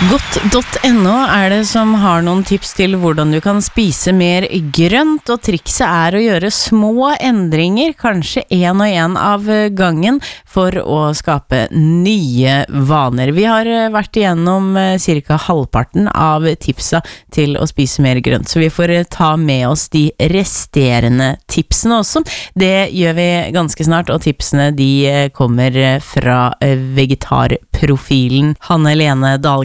Godt.no det som har noen tips til hvordan du kan spise mer grønt, og trikset å gjøre små endringer, kanskje en og en av gangen, for å skape nye vaner. Vi har vært igjennom cirka halvparten av tipsa til å spise mer grønt, så vi får ta med oss de resterende tipsene også. Det gjør vi ganske snart, og tipsene de kommer fra vegetarprofilen Hanne Lene Dahl